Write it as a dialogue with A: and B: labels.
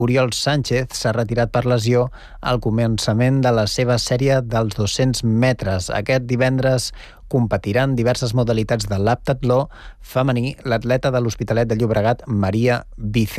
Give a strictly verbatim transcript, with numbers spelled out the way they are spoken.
A: Oriol Sánchez s'ha retirat per lesió al començament de la seva sèrie dels dos-cents metres. Aquest divendres competiran diverses modalitats de l'heptatló femení l'atleta de l'Hospitalet de Llobregat, Maria Vicent.